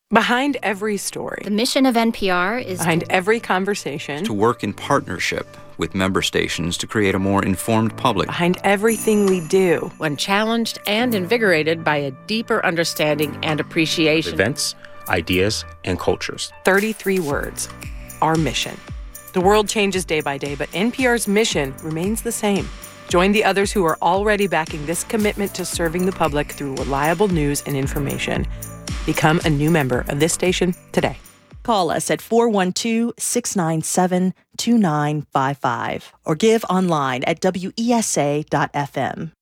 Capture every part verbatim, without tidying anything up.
Behind every story, The mission of N P R is behind to, every conversation, to work in partnership with member stations to create a more informed public. behind everything we do. When challenged and invigorated by a deeper understanding and appreciation. Events, ideas, and cultures. thirty-three words. Our mission. The world changes day by day, but N P R's mission remains the same. Join the others who are already backing this commitment to serving the public through reliable news and information. Become a new member of this station today. Call us at four one two, six nine seven, two nine five five or give online at W E S A dot F M.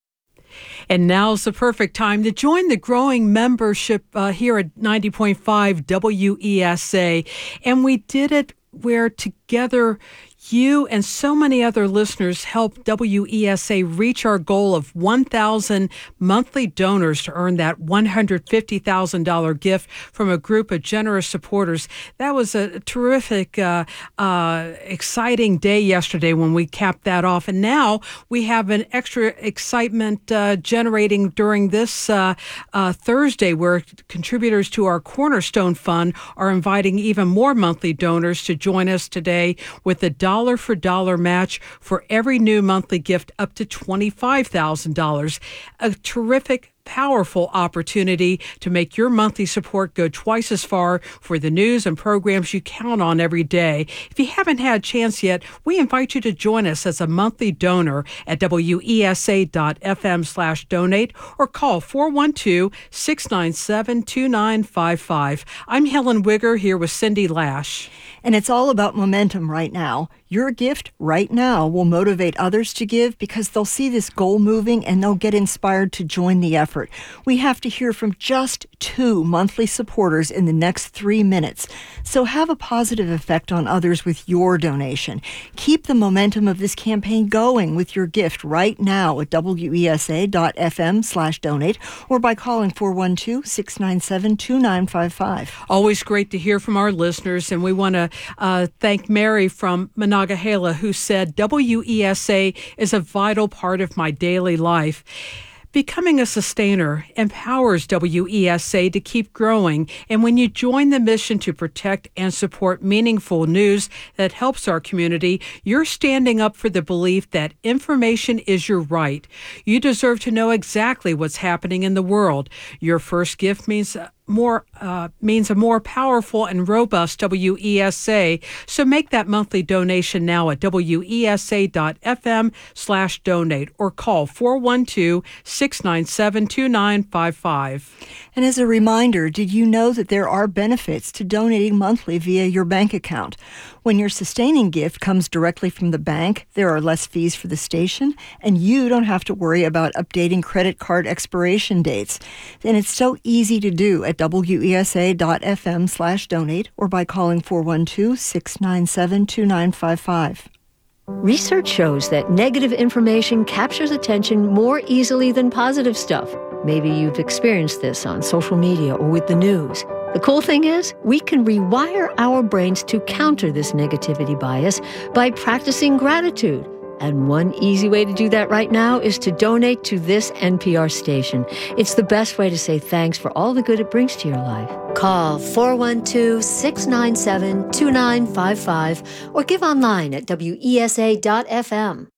And now's the perfect time to join the growing membership uh, here at ninety point five W E S A. And we did it where together you and so many other listeners help W E S A reach our goal of one thousand monthly donors to earn that one hundred fifty thousand dollars gift from a group of generous supporters. That was a terrific, uh, uh, exciting day yesterday when we capped that off. And now we have an extra excitement uh, generating during this uh, uh, Thursday, where contributors to our Cornerstone Fund are inviting even more monthly donors to join us today with a dollar for dollar match for every new monthly gift up to twenty-five thousand dollars. A terrific, powerful opportunity to make your monthly support go twice as far for the news and programs you count on every day. If you haven't had a chance yet, we invite you to join us as a monthly donor at W E S A dot F M slash donate or call four one two, six nine seven, two nine five five. I'm Helen Wigger here with Cindy Lash. And it's all about momentum right now. Your gift right now will motivate others to give because they'll see this goal moving and they'll get inspired to join the effort. We have to hear from just two monthly supporters in the next three minutes. So have a positive effect on others with your donation. Keep the momentum of this campaign going with your gift right now at W E S A dot F M slash donate or by calling four one two, six nine seven, two nine five five. Always great to hear from our listeners, and we want to uh, thank Mary from Monongahela, who said, W E S A is a vital part of my daily life. Becoming a sustainer empowers W E S A to keep growing, and when you join the mission to protect and support meaningful news that helps our community, you're standing up for the belief that information is your right. You deserve to know exactly what's happening in the world. Your first gift means more uh, means a more powerful and robust W E S A. So make that monthly donation now at W E S A dot F M slash donate or call four one two, six nine seven, two nine five five. And as a reminder, did you know that there are benefits to donating monthly via your bank account? When your sustaining gift comes directly from the bank, there are less fees for the station, and you don't have to worry about updating credit card expiration dates. And it's so easy to do at W E S A dot F M slash donate or by calling four one two, six nine seven, two nine five five. Research shows that negative information captures attention more easily than positive stuff. Maybe you've experienced this on social media or with the news. The cool thing is, we can rewire our brains to counter this negativity bias by practicing gratitude. And one easy way to do that right now is to donate to this N P R station. It's the best way to say thanks for all the good it brings to your life. Call four one two, six nine seven, two nine five five or give online at W E S A dot F M.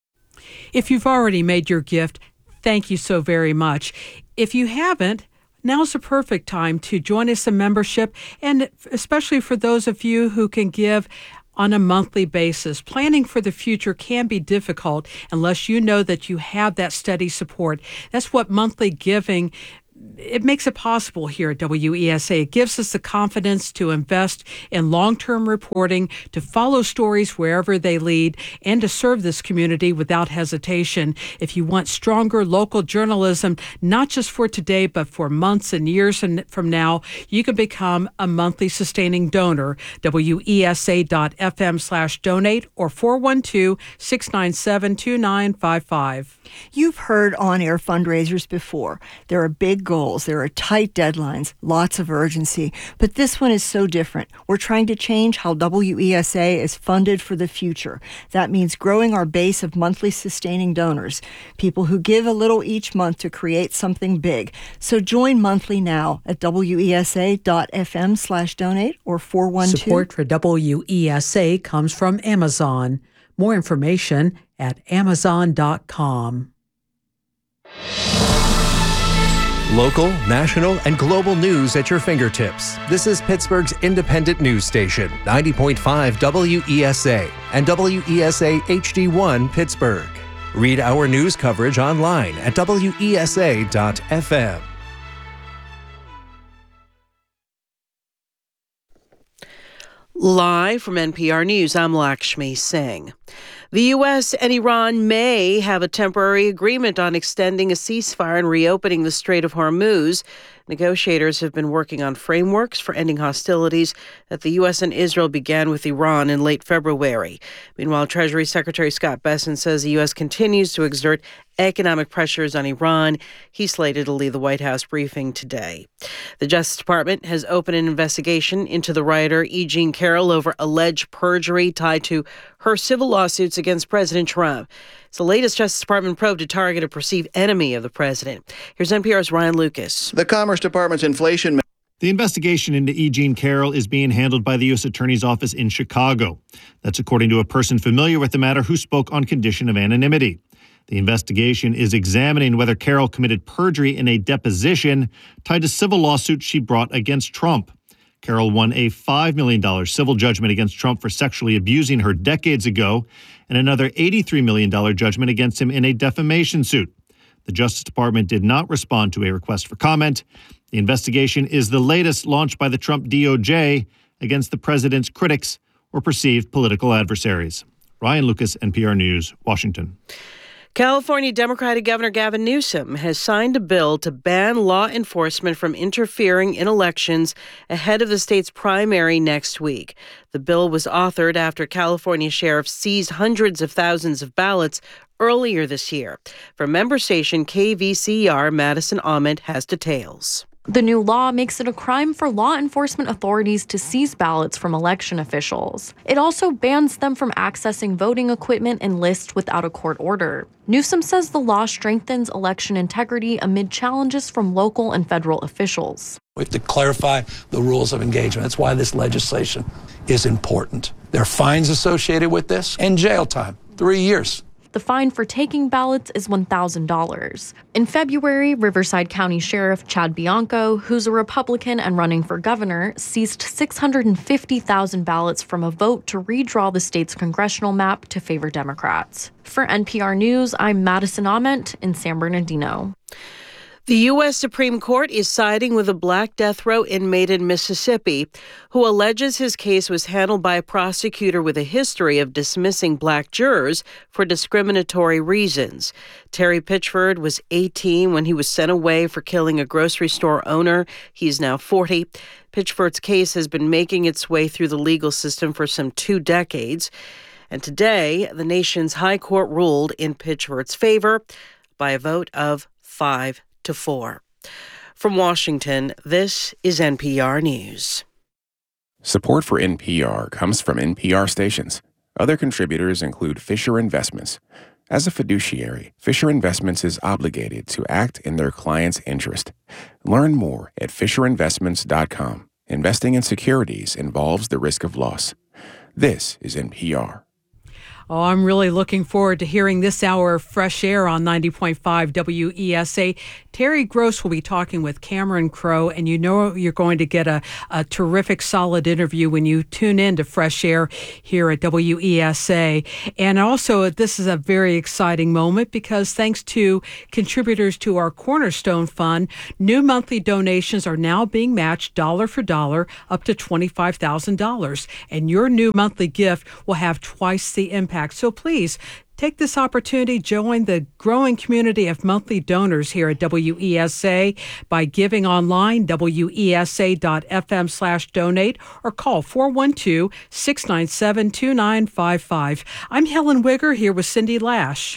If you've already made your gift, thank you so very much. If you haven't, now's the perfect time to join us in membership, and especially for those of you who can give on a monthly basis. Planning for the future can be difficult unless you know that you have that steady support. That's what monthly giving, it makes it possible here at W E S A. It gives us the confidence to invest in long-term reporting, to follow stories wherever they lead, and to serve this community without hesitation. If you want stronger local journalism, not just for today, but for months and years from now, you can become a monthly sustaining donor. W E S A dot F M slash donate or four one two, six nine seven, two nine five five. You've heard on-air fundraisers before. There are big goals. There are tight deadlines, lots of urgency. But this one is so different. We're trying to change how W E S A is funded for the future. That means growing our base of monthly sustaining donors, people who give a little each month to create something big. So join monthly now at W E S A dot F M slash donate or four one two. Support for W E S A comes from Amazon. More information at amazon dot com. Local, national, and global news at your fingertips. This is Pittsburgh's independent news station, ninety point five W E S A and W E S A H D one Pittsburgh. Read our news coverage online at W E S A dot F M. Live from N P R News, I'm Lakshmi Singh. The U S and Iran may have a temporary agreement on extending a ceasefire and reopening the Strait of Hormuz. Negotiators have been working on frameworks for ending hostilities that the U S and Israel began with Iran in late February. Meanwhile, Treasury Secretary Scott Bessent says the U S continues to exert economic pressures on Iran. He's slated to lead the White House briefing today. The Justice Department has opened an investigation into the writer E. Jean Carroll over alleged perjury tied to her civil lawsuits against President Trump. It's the latest Justice Department probe to target a perceived enemy of the president. Here's N P R's Ryan Lucas. The Commerce Department's inflation... The investigation into E. Jean Carroll is being handled by the U S Attorney's Office in Chicago. That's according to a person familiar with the matter who spoke on condition of anonymity. The investigation is examining whether Carroll committed perjury in a deposition tied to civil lawsuits she brought against Trump. Carroll won a five million dollars civil judgment against Trump for sexually abusing her decades ago and another eighty-three million dollars judgment against him in a defamation suit. The Justice Department did not respond to a request for comment. The investigation is the latest launched by the Trump D O J against the president's critics or perceived political adversaries. Ryan Lucas, N P R News, Washington. California Democratic Governor Gavin Newsom has signed a bill to ban law enforcement from interfering in elections ahead of the state's primary next week. The bill was authored after California sheriffs seized hundreds of thousands of ballots earlier this year. From member station K V C R, Madison Ahmed has details. The new law makes it a crime for law enforcement authorities to seize ballots from election officials. It also bans them from accessing voting equipment and lists without a court order. Newsom says the law strengthens election integrity amid challenges from local and federal officials. We have to clarify the rules of engagement. That's why this legislation is important. There are fines associated with this and jail time, three years. The fine for taking ballots is one thousand dollars. In February, Riverside County Sheriff Chad Bianco, who's a Republican and running for governor, seized six hundred fifty thousand ballots from a vote to redraw the state's congressional map to favor Democrats. For N P R News, I'm Madison Ament in San Bernardino. The U S Supreme Court is siding with a black death row inmate in Mississippi who alleges his case was handled by a prosecutor with a history of dismissing black jurors for discriminatory reasons. Terry Pitchford was eighteen when he was sent away for killing a grocery store owner. He's now forty. Pitchford's case has been making its way through the legal system for some two decades. And today, the nation's high court ruled in Pitchford's favor by a vote of five to four. From Washington, this is N P R News. Support for N P R comes from N P R stations. Other contributors include Fisher Investments. As a fiduciary, Fisher Investments is obligated to act in their client's interest. Learn more at fisher investments dot com. Investing in securities involves the risk of loss. This is N P R. Oh, I'm really looking forward to hearing this hour of Fresh Air on ninety point five W E S A. Terry Gross will be talking with Cameron Crowe, and you know you're going to get a, a terrific, solid interview when you tune in to Fresh Air here at W E S A. And also, this is a very exciting moment because thanks to contributors to our Cornerstone Fund, new monthly donations are now being matched dollar for dollar up to twenty-five thousand dollars. And your new monthly gift will have twice the impact. So please take this opportunity, join the growing community of monthly donors here at W E S A by giving online, W E S A dot F M slash donate, or call four one two, six nine seven, two nine five five. I'm Helen Wigger here with Cindy Lash.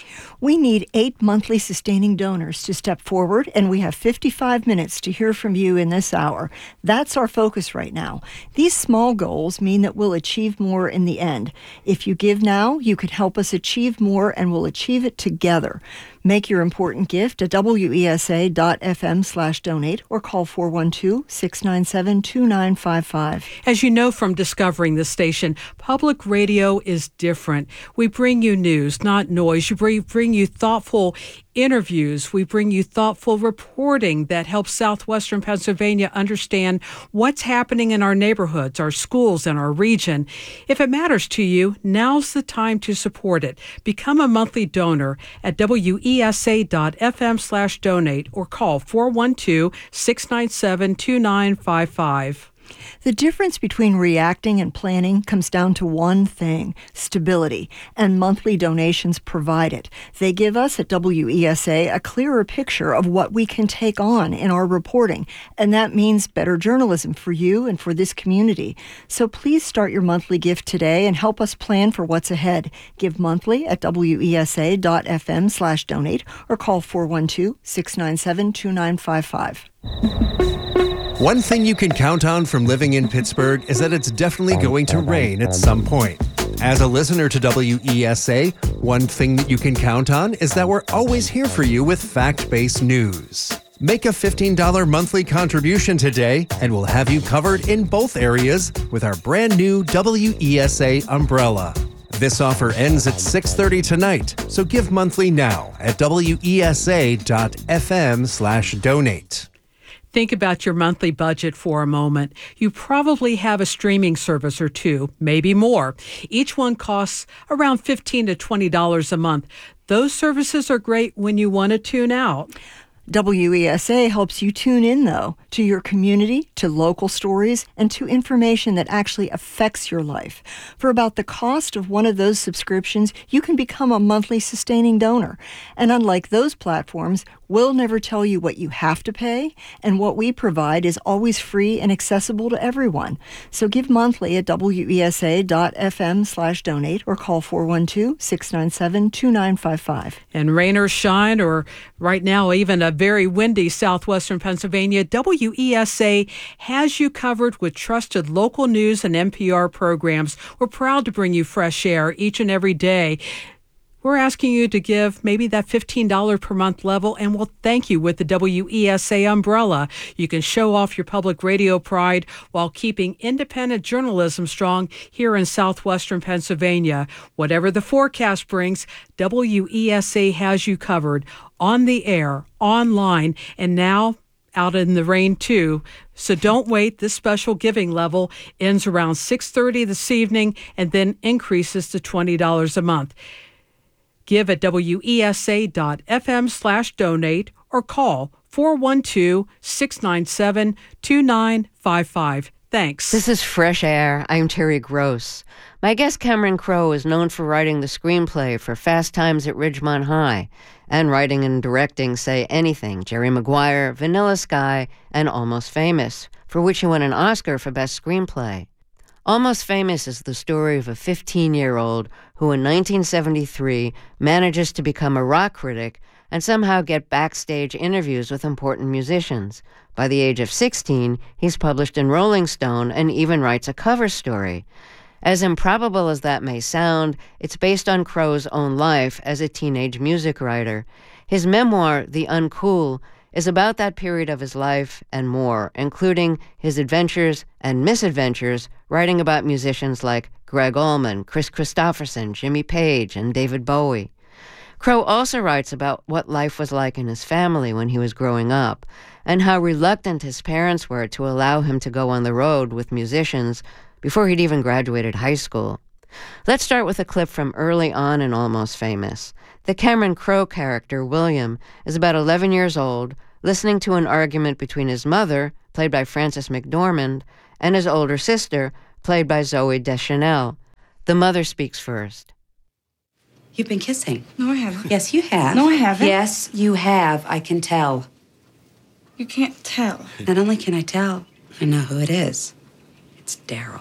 We need eight monthly sustaining donors to step forward, and we have fifty-five minutes to hear from you in this hour. That's our focus right now. These small goals mean that we'll achieve more in the end. If you give now, you could help us achieve more, and we'll achieve it together. Make your important gift at W E S A dot F M slash donate or call four one two, six nine seven, two nine five five. As you know from discovering the station, public radio is different. We bring you news, not noise. You bring, bring you thoughtful interviews. We bring you thoughtful reporting that helps Southwestern Pennsylvania understand what's happening in our neighborhoods, our schools, and our region. If it matters to you, now's the time to support it. Become a monthly donor at W E S A dot F M slash donate or call four one two, six nine seven, two nine five five. The difference between reacting and planning comes down to one thing: stability, and monthly donations provide it. They give us at W E S A a clearer picture of what we can take on in our reporting, and that means better journalism for you and for this community. So please start your monthly gift today and help us plan for what's ahead. Give monthly at W E S A dot F M slash donate or call four one two, six nine seven, two nine five five. One thing you can count on from living in Pittsburgh is that it's definitely going to rain at some point. As a listener to W E S A, one thing that you can count on is that we're always here for you with fact-based news. Make a fifteen dollars monthly contribution today, and we'll have you covered in both areas with our brand new W E S A umbrella. This offer ends at six thirty tonight, so give monthly now at W E S A dot F M slash donate. Think about your monthly budget for a moment. You probably have a streaming service or two, maybe more. Each one costs around fifteen to twenty dollars a month. Those services are great when you want to tune out. W E S A helps you tune in, though, to your community, to local stories, and to information that actually affects your life. For about the cost of one of those subscriptions, you can become a monthly sustaining donor. And unlike those platforms, we'll never tell you what you have to pay, and what we provide is always free and accessible to everyone. So give monthly at W E S A dot F M slash donate or call four one two, six nine seven, two nine five five. And rain or shine, or right now even a very windy southwestern Pennsylvania, W E S A has you covered with trusted local news and N P R programs. We're proud to bring you fresh air each and every day. We're asking you to give maybe that fifteen dollars per month level, and we'll thank you with the W E S A umbrella. You can show off your public radio pride while keeping independent journalism strong here in southwestern Pennsylvania. Whatever the forecast brings, W E S A has you covered on the air, online, and now out in the rain too. So don't wait. This special giving level ends around six thirty this evening and then increases to twenty dollars a month. Give at W E S A dot F M slash donate or call four one two, six nine seven, two nine five five. Thanks. This is Fresh Air. I'm Terry Gross. My guest Cameron Crowe is known for writing the screenplay for Fast Times at Ridgemont High and writing and directing Say Anything, Jerry Maguire, Vanilla Sky, and Almost Famous, for which he won an Oscar for Best Screenplay. Almost Famous is the story of a fifteen-year-old who in nineteen seventy-three manages to become a rock critic and somehow get backstage interviews with important musicians. By the age of sixteen, he's published in Rolling Stone and even writes a cover story. As improbable as that may sound, it's based on Crowe's own life as a teenage music writer. His memoir, The Uncool, is about that period of his life and more, including his adventures and misadventures writing about musicians like Greg Allman, Chris Christopherson, Jimmy Page, and David Bowie. Crowe also writes about what life was like in his family when he was growing up, and how reluctant his parents were to allow him to go on the road with musicians before he'd even graduated high school. Let's start with a clip from early on in Almost Famous. The Cameron Crowe character, William, is about eleven years old, listening to an argument between his mother, played by Frances McDormand, and his older sister, played by Zooey Deschanel. The mother speaks first. You've been kissing. No, I haven't. Yes, you have. No, I haven't. Yes, you have. I can tell. You can't tell. Not only can I tell, I know who it is. It's Daryl.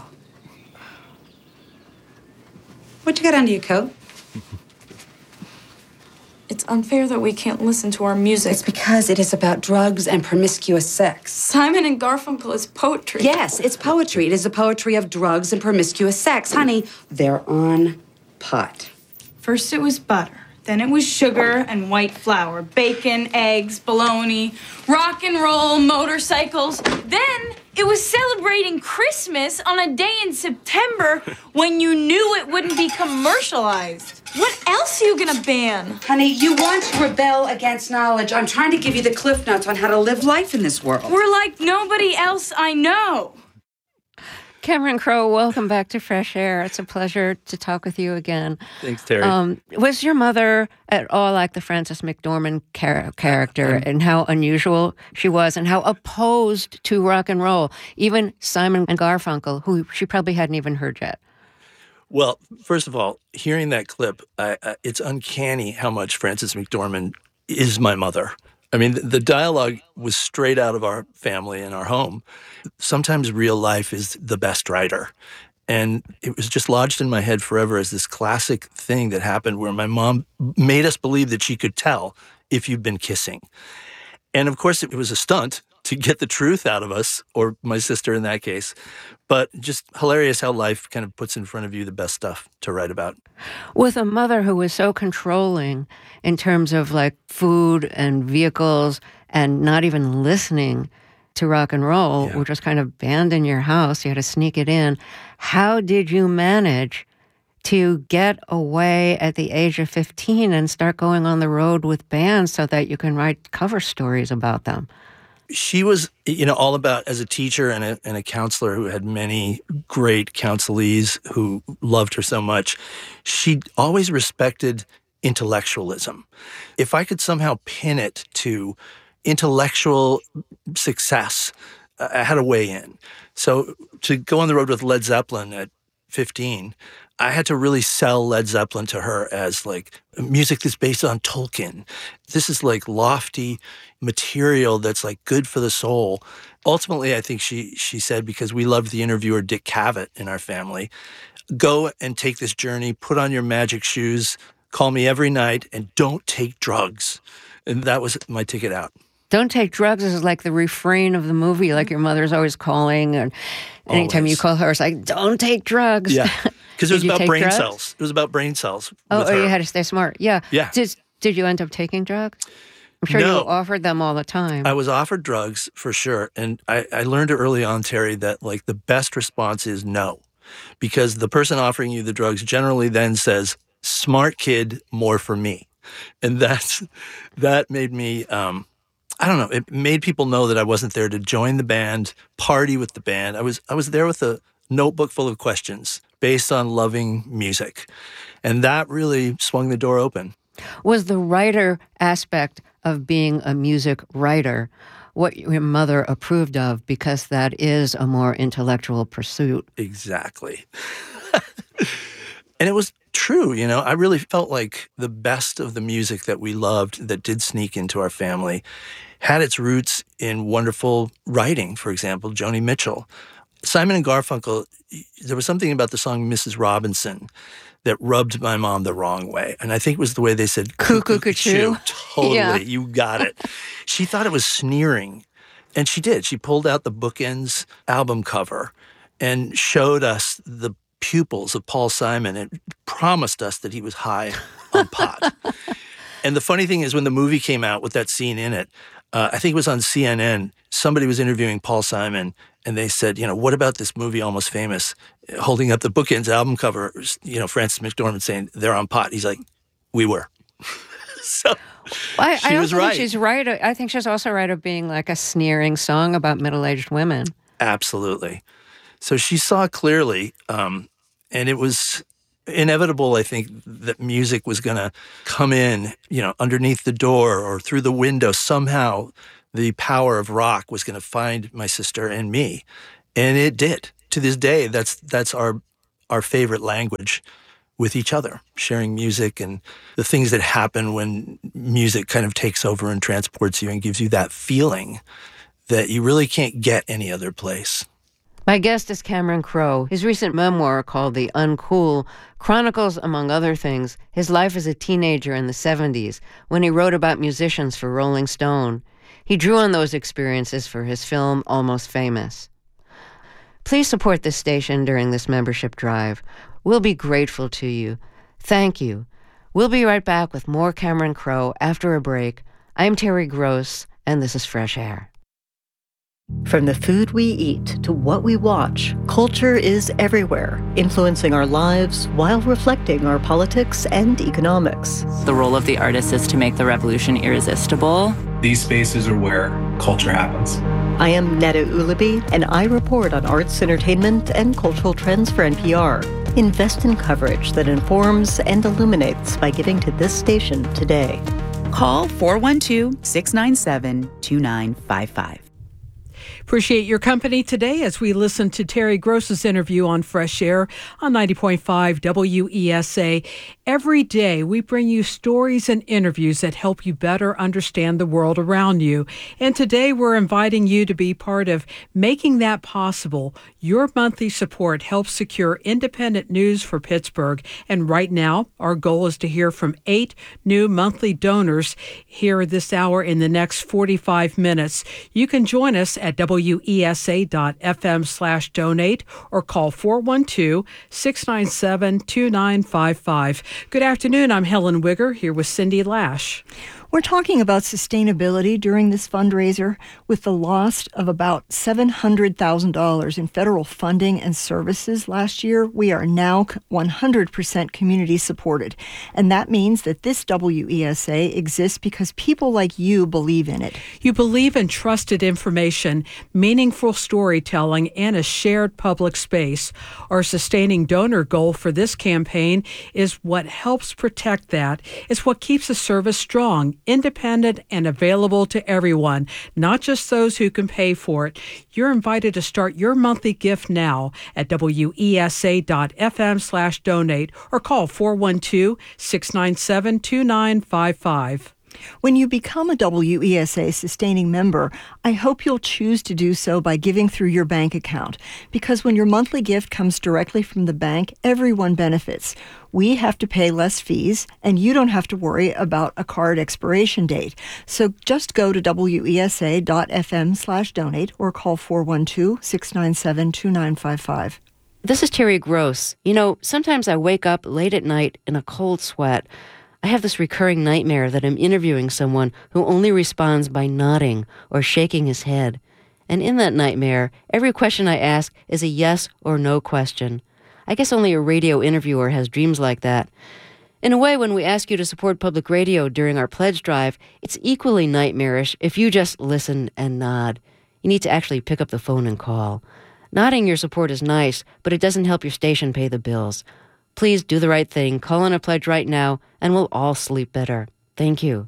What you got under your coat? It's It's unfair that we can't listen to our music. It's because it is about drugs and promiscuous sex. Simon and Garfunkel is poetry. Yes, it's poetry. It is the poetry of drugs and promiscuous sex. Honey, they're on pot. First it was butter. Then it was sugar and white flour, bacon, eggs, bologna, rock and roll, motorcycles. Then it was celebrating Christmas on a day in September when you knew it wouldn't be commercialized. What else are you gonna ban? Honey, you want to rebel against knowledge. I'm trying to give you the cliff notes on how to live life in this world. We're like nobody else I know. Cameron Crowe, welcome back to Fresh Air. It's a pleasure to talk with you again. Thanks, Terry. Um, was your mother at all like the Frances McDormand char- character and how unusual she was and how opposed to rock and roll? Even Simon and Garfunkel, who she probably hadn't even heard yet. Well, first of all, hearing that clip, I, I, it's uncanny how much Frances McDormand is my mother. I mean, the, the dialogue was straight out of our family and our home. Sometimes real life is the best writer. And it was just lodged in my head forever as this classic thing that happened where my mom made us believe that she could tell if you've been kissing. And of course, it was a stunt to get the truth out of us, or my sister in that case. But just hilarious how life kind of puts in front of you the best stuff to write about. With a mother who was so controlling in terms of like food and vehicles and not even listening to rock and roll, yeah. which was kind of banned in your house, you had to sneak it in. How did you manage to get away at the age of fifteen and start going on the road with bands so that you can write cover stories about them? She was, you know, all about, as a teacher and a, and a counselor who had many great counselees who loved her so much, she always respected intellectualism. If I could somehow pin it to intellectual success, I had a way in. So to go on the road with Led Zeppelin at fifteen, I had to really sell Led Zeppelin to her as like music that's based on Tolkien. This is like lofty material that's like good for the soul. Ultimately, I think she she said, because we loved the interviewer Dick Cavett in our family, go and take this journey, put on your magic shoes, call me every night, and don't take drugs. And that was my ticket out. Don't take drugs is like the refrain of the movie, like your mother's always calling. And anytime Always. you call her, it's like, don't take drugs. Yeah, because it was Did you about take brain drugs? cells. It was about brain cells. Oh, with oh her. you had to stay smart. Yeah. Yeah. Did, did you end up taking drugs? I'm sure No. you offered them all the time. I was offered drugs for sure. And I, I learned early on, Terry, that like the best response is no. Because the person offering you the drugs generally then says, smart kid, more for me. And that's, that made me, um, I don't know, it made people know that I wasn't there to join the band, party with the band. I was, I was there with a notebook full of questions based on loving music. And that really swung the door open. Was the writer aspect of being a music writer what your mother approved of, because that is a more intellectual pursuit? Exactly. And it was true, you know. I really felt like the best of the music that we loved that did sneak into our family had its roots in wonderful writing. For example, Joni Mitchell. Simon and Garfunkel, there was something about the song Missus Robinson that rubbed my mom the wrong way. And I think it was the way they said, cuckoo-cuckoo. Totally, Yeah. You got it. She thought it was sneering. And she did. She pulled out the Bookends album cover and showed us the pupils of Paul Simon and promised us that he was high on pot. And the funny thing is, when the movie came out with that scene in it, uh, I think it was on C N N, somebody was interviewing Paul Simon, and they said, you know, what about this movie Almost Famous? Holding up the Bookends album cover, you know, Frances McDormand saying, they're on pot. He's like, we were. So I, she I was also right. think she's right. I think she's also right of being like a sneering song about middle-aged women. Absolutely. So she saw clearly, um, and it was inevitable, I think, that music was going to come in, you know, underneath the door or through the window. Somehow the power of rock was going to find my sister and me. And it did. To this day, that's that's our our favorite language with each other, sharing music and the things that happen when music kind of takes over and transports you and gives you that feeling that you really can't get any other place. My guest is Cameron Crowe. His recent memoir, called The Uncool, chronicles, among other things, his life as a teenager in the seventies when he wrote about musicians for Rolling Stone. He drew on those experiences for his film Almost Famous. Please support this station during this membership drive. We'll be grateful to you. Thank you. We'll be right back with more Cameron Crowe after a break. I'm Terry Gross, and this is Fresh Air. From the food we eat to what we watch, culture is everywhere, influencing our lives while reflecting our politics and economics. The role of the artist is to make the revolution irresistible. These spaces are where culture happens. I am Neda Ulaby, and I report on arts, entertainment, and cultural trends for N P R. Invest in coverage that informs and illuminates by giving to this station today. Call four one two, six nine seven, two nine five five. Appreciate your company today as we listen to Terry Gross's interview on Fresh Air on ninety point five W E S A. Every day, we bring you stories and interviews that help you better understand the world around you. And today, we're inviting you to be part of making that possible. Your monthly support helps secure independent news for Pittsburgh. And right now, our goal is to hear from eight new monthly donors here this hour in the next forty-five minutes. You can join us at W E S A dot F M slash donate or call four one two, six nine seven, two nine five five. Good afternoon. I'm Helen Wigger here with Cindy Lash. We're talking about sustainability during this fundraiser. With the loss of about seven hundred thousand dollars in federal funding and services last year, we are now one hundred percent community supported. And that means that this W E S A exists because people like you believe in it. You believe in trusted information, meaningful storytelling, and a shared public space. Our sustaining donor goal for this campaign is what helps protect that. It's what keeps the service strong, independent, and available to everyone, not just those who can pay for it. You're invited to start your monthly gift now at W E S A dot F M slash donate or call four one two, six nine seven, two nine five five. When you become a W E S A sustaining member, I hope you'll choose to do so by giving through your bank account. Because when your monthly gift comes directly from the bank, everyone benefits. We have to pay less fees, and you don't have to worry about a card expiration date. So just go to W E S A dot F M slash donate or call four one two, six nine seven, two nine five five. This is Terry Gross. You know, sometimes I wake up late at night in a cold sweat. I have this recurring nightmare that I'm interviewing someone who only responds by nodding or shaking his head. And in that nightmare, every question I ask is a yes or no question. I guess only a radio interviewer has dreams like that. In a way, when we ask you to support public radio during our pledge drive, it's equally nightmarish if you just listen and nod. You need to actually pick up the phone and call. Nodding your support is nice, but it doesn't help your station pay the bills. Please do the right thing. Call in a pledge right now, and we'll all sleep better. Thank you.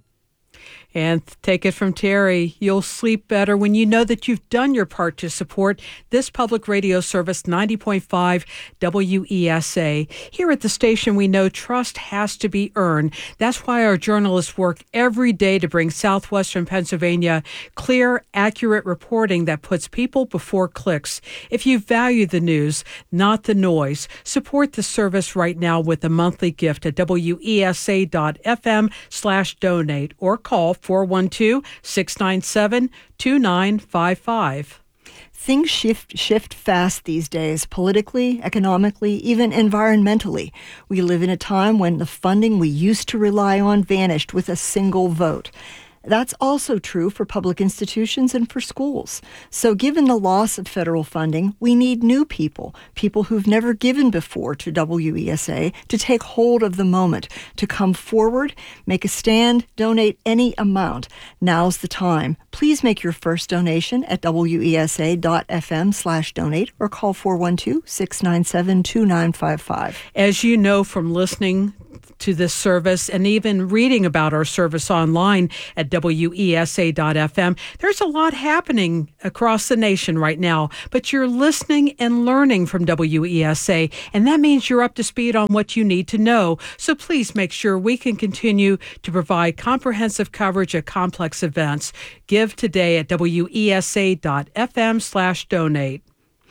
And take it from Terry, you'll sleep better when you know that you've done your part to support this public radio service, ninety point five W E S A. Here at the station, we know trust has to be earned. That's why our journalists work every day to bring Southwestern Pennsylvania clear, accurate reporting that puts people before clicks. If you value the news, not the noise, support the service right now with a monthly gift at W E S A dot F M slash donate or call four one two, six nine seven, two nine five five. Things shift shift fast these days, politically, economically, even environmentally. We live in a time when the funding we used to rely on vanished with a single vote. That's also true for public institutions and for schools. So given the loss of federal funding, we need new people, people who've never given before to W E S A, to take hold of the moment, to come forward, make a stand, donate any amount. Now's the time. Please make your first donation at W E S A dot F M slash donate or call four one two, six nine seven, two nine five five. As you know from listening to this service and even reading about our service online at W E S A dot F M. There's a lot happening across the nation right now, but you're listening and learning from W E S A, and that means you're up to speed on what you need to know. So please make sure we can continue to provide comprehensive coverage of complex events. Give today at W E S A dot F M slash donate.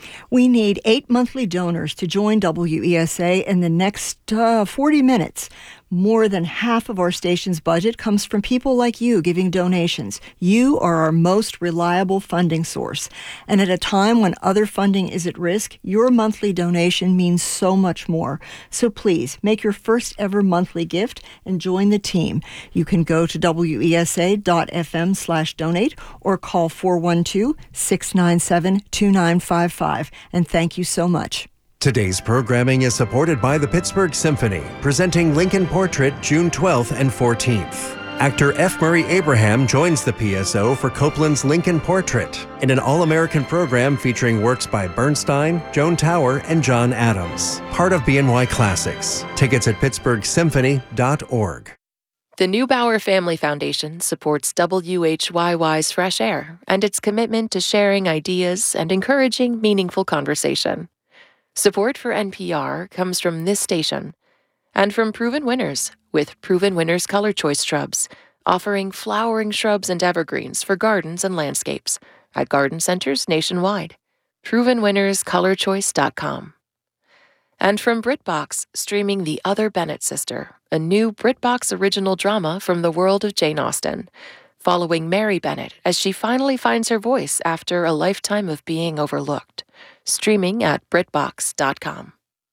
We need eight monthly donors to join W E S A in the next uh, forty minutes. More than half of our station's budget comes from people like you giving donations. You are our most reliable funding source. And at a time when other funding is at risk, your monthly donation means so much more. So please, make your first ever monthly gift and join the team. You can go to W E S A dot F M slash donate or call four one two, six nine seven, two nine five five. And thank you so much. Today's programming is supported by the Pittsburgh Symphony, presenting Lincoln Portrait June twelfth and fourteenth. Actor F. Murray Abraham joins the P S O for Copeland's Lincoln Portrait in an all-American program featuring works by Bernstein, Joan Tower, and John Adams. Part of B N Y Classics. Tickets at pittsburgh symphony dot org. The Neubauer Family Foundation supports W H Y Y's Fresh Air and its commitment to sharing ideas and encouraging meaningful conversation. Support for N P R comes from this station and from Proven Winners with Proven Winners Color Choice Shrubs, offering flowering shrubs and evergreens for gardens and landscapes at garden centers nationwide. proven winners color choice dot com. And from BritBox, streaming The Other Bennett Sister, a new BritBox original drama from the world of Jane Austen, following Mary Bennett as she finally finds her voice after a lifetime of being overlooked. Streaming at brit box dot com.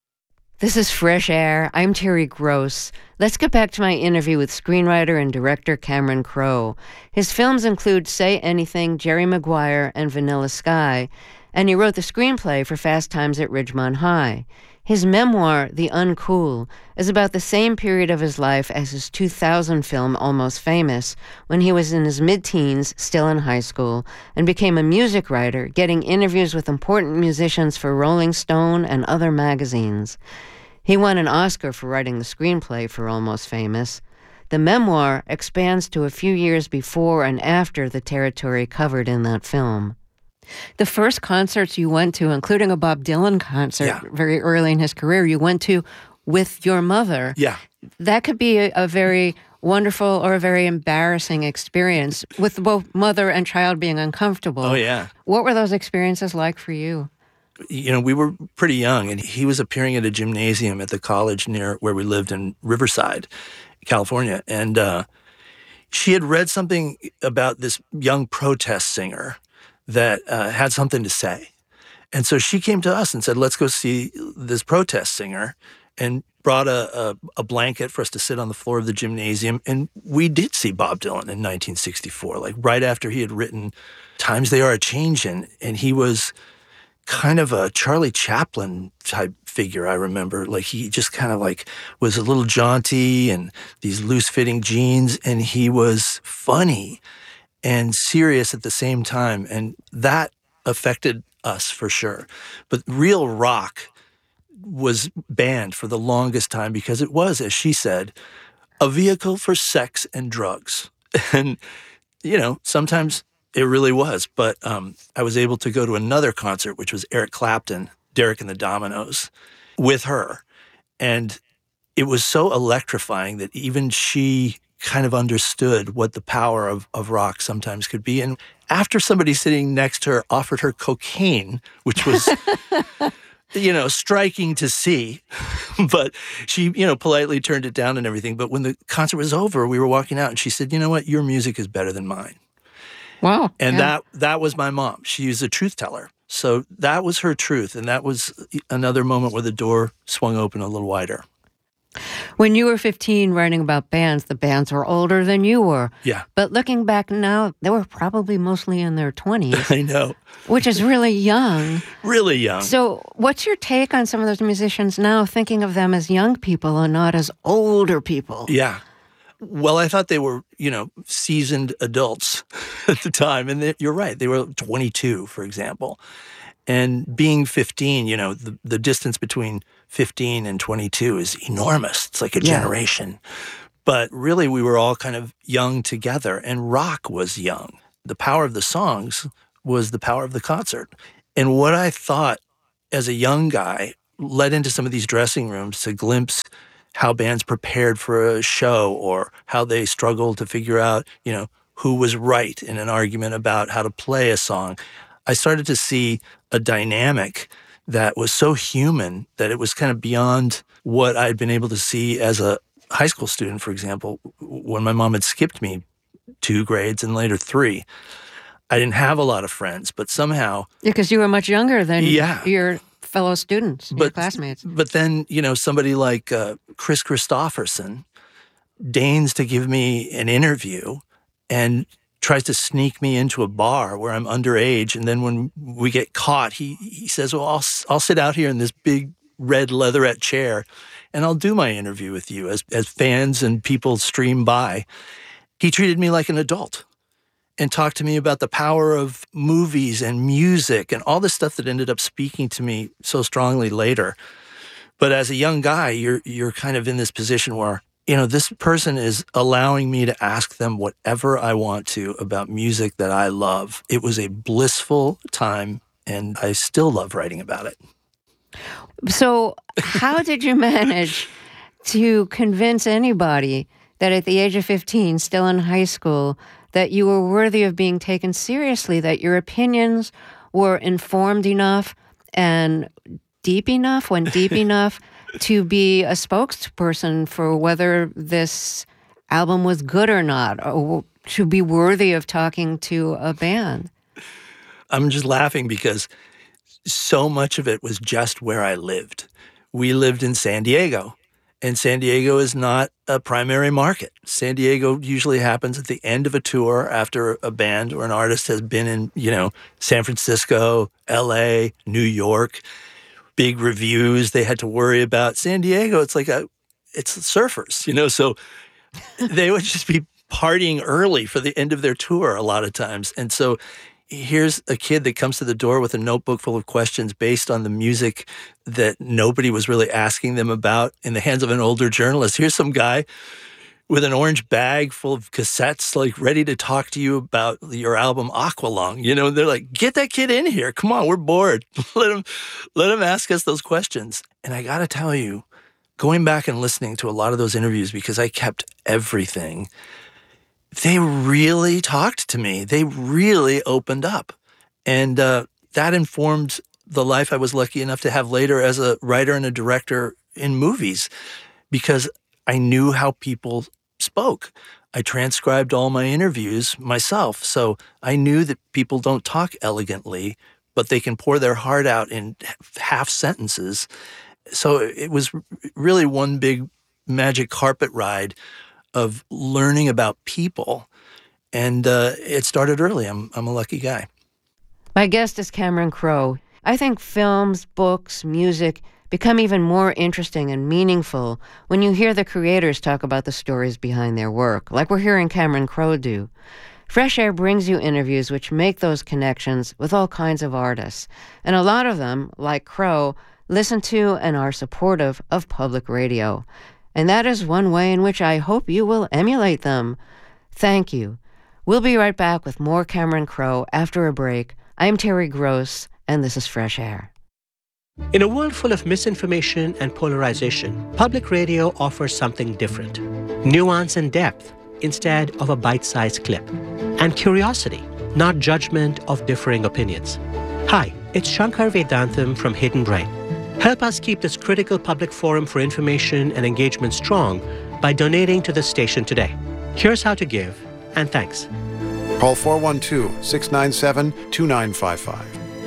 This is Fresh Air. I'm Terry Gross. Let's get back to my interview with screenwriter and director Cameron Crowe. His films include Say Anything, Jerry Maguire, and Vanilla Sky, and he wrote the screenplay for Fast Times at Ridgemont High. His memoir, The Uncool, is about the same period of his life as his two thousand film Almost Famous, when he was in his mid-teens, still in high school, and became a music writer, getting interviews with important musicians for Rolling Stone and other magazines. He won an Oscar for writing the screenplay for Almost Famous. The memoir expands to a few years before and after the territory covered in that film. The first concerts you went to, including a Bob Dylan concert yeah. very early in his career, you went to with your mother. Yeah. That could be a, a very wonderful or a very embarrassing experience with both mother and child being uncomfortable. Oh, yeah. What were those experiences like for you? You know, we were pretty young, and he was appearing at a gymnasium at the college near where we lived in Riverside, California. And uh, she had read something about this young protest singer that uh, had something to say. And so she came to us and said, let's go see this protest singer, and brought a, a, a blanket for us to sit on the floor of the gymnasium. And we did see Bob Dylan in nineteen sixty-four, like right after he had written Times They Are A-Changin'. And he was kind of a Charlie Chaplin type figure, I remember. Like he just kind of like was a little jaunty and these loose-fitting jeans, and he was funny and serious at the same time, and that affected us for sure. But real rock was banned for the longest time because it was, as she said, a vehicle for sex and drugs. And, you know, sometimes it really was. But um, I was able to go to another concert, which was Eric Clapton, Derek and the Dominoes, with her. And it was so electrifying that even she kind of understood what the power of, of rock sometimes could be. And after somebody sitting next to her offered her cocaine, which was, you know, striking to see, but she, you know, politely turned it down and everything. But when the concert was over, we were walking out and she said, you know what, your music is better than mine. Wow. And yeah. that that was my mom. She was a truth teller. So that was her truth. And that was another moment where the door swung open a little wider. When you were fifteen writing about bands, the bands were older than you were. Yeah. But looking back now, they were probably mostly in their twenties. I know. Which is really young. Really young. So what's your take on some of those musicians now, thinking of them as young people and not as older people? Yeah. Well, I thought they were, you know, seasoned adults at the time. And they, you're right. They were twenty-two, for example. And being fifteen, you know, the, the distance between fifteen and twenty-two is enormous. It's like a Yeah. generation. But really, we were all kind of young together, and rock was young. The power of the songs was the power of the concert. And what I thought as a young guy led into some of these dressing rooms to glimpse how bands prepared for a show, or how they struggled to figure out, you know, who was right in an argument about how to play a song. I started to see a dynamic that was so human that it was kind of beyond what I'd been able to see as a high school student, for example, when my mom had skipped me two grades and later three. I didn't have a lot of friends, but somehow... Yeah, because you were much younger than yeah. your fellow students, but, your classmates. But then, you know, somebody like uh, Chris Christopherson deigns to give me an interview and tries to sneak me into a bar where I'm underage. And then when we get caught, he, he says, well, I'll, I'll sit out here in this big red leatherette chair and I'll do my interview with you as, as fans and people stream by. He treated me like an adult and talked to me about the power of movies and music and all this stuff that ended up speaking to me so strongly later. But as a young guy, you're you're kind of in this position where, you know, this person is allowing me to ask them whatever I want to about music that I love. It was a blissful time, and I still love writing about it. So how did you manage to convince anybody that at the age of fifteen, still in high school, that you were worthy of being taken seriously, that your opinions were informed enough and deep enough, went deep enough to be a spokesperson for whether this album was good or not, or to be worthy of talking to a band? I'm just laughing because so much of it was just where I lived. We lived in San Diego. And San Diego is not a primary market. San Diego usually happens at the end of a tour after a band or an artist has been in, you know, San Francisco, L A, New York, big reviews they had to worry about. San Diego, it's like a, it's surfers, you know, so they would just be partying early for the end of their tour a lot of times. And so here's a kid that comes to the door with a notebook full of questions based on the music that nobody was really asking them about in the hands of an older journalist. Here's some guy with an orange bag full of cassettes, like ready to talk to you about your album Aqualung. You know, they're like, get that kid in here. Come on, we're bored. let him, let him ask us those questions. And I got to tell you, going back and listening to a lot of those interviews, because I kept everything, they really talked to me. They really opened up. And uh, that informed the life I was lucky enough to have later as a writer and a director in movies, because I knew how people spoke. I transcribed all my interviews myself. So I knew that people don't talk elegantly, but they can pour their heart out in half sentences. So it was really one big magic carpet ride of learning about people. And uh, it started early. I'm, I'm a lucky guy. My guest is Cameron Crowe. I think films, books, music become even more interesting and meaningful when you hear the creators talk about the stories behind their work, like we're hearing Cameron Crowe do. Fresh Air brings you interviews which make those connections with all kinds of artists. And a lot of them, like Crowe, listen to and are supportive of public radio. And that is one way in which I hope you will emulate them. Thank you. We'll be right back with more Cameron Crowe after a break. I'm Terry Gross, and this is Fresh Air. In a world full of misinformation and polarization, public radio offers something different. Nuance and depth instead of a bite-sized clip. And curiosity, not judgment of differing opinions. Hi, it's Shankar Vedantam from Hidden Brain. Help us keep this critical public forum for information and engagement strong by donating to the station today. Here's how to give, and thanks. Call four one two, six nine seven, two nine five five.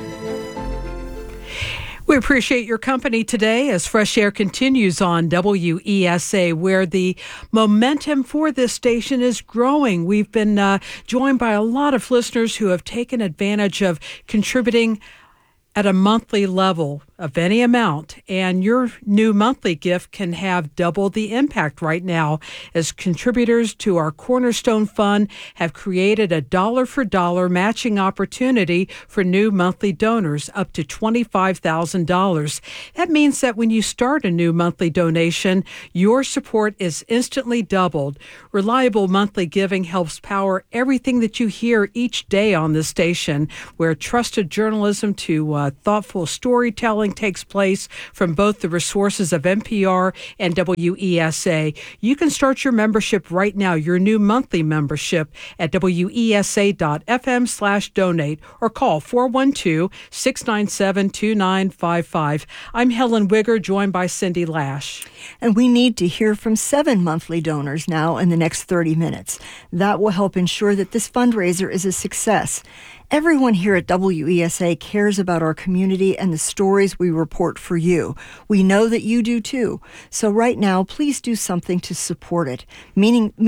We appreciate your company today as Fresh Air continues on W E S A, where the momentum for this station is growing. We've been uh, joined by a lot of listeners who have taken advantage of contributing at a monthly level of any amount, and your new monthly gift can have double the impact right now, as contributors to our Cornerstone Fund have created a dollar-for-dollar matching opportunity for new monthly donors up to twenty-five thousand dollars. That means that when you start a new monthly donation, your support is instantly doubled. Reliable monthly giving helps power everything that you hear each day on this station, where trusted journalism to uh, thoughtful storytelling storytelling takes place from both the resources of N P R and W E S A. You can start your membership right now, your new monthly membership at W E S A dot F M slash donate or call four one two, six nine seven, two nine five five. I'm Helen Wigger, joined by Cindy Lash. And we need to hear from seven monthly donors now in the next thirty minutes. That will help ensure that this fundraiser is a success. Everyone here at W E S A cares about our community and the stories we report for you. We know that you do too. So right now, please do something to support it, meaning